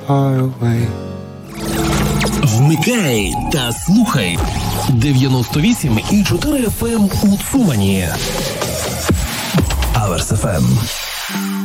far away. Вмикай та слухай 98,4 FM у Цумані. Аверс FM.